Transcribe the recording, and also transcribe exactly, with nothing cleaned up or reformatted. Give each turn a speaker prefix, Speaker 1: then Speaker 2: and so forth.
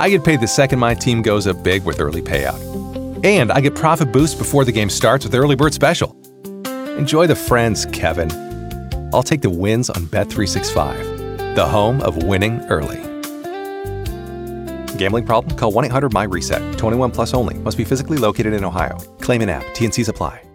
Speaker 1: I get paid the second my team goes up big with early payout. And I get profit boost before the game starts with Early Bird Special. Enjoy the friends, Kevin. I'll take the wins on Bet three sixty-five, the home of winning early. Gambling problem? Call one eight hundred M Y RESET. twenty-one plus only. Must be physically located in Ohio. Claim in app. T N Cs apply.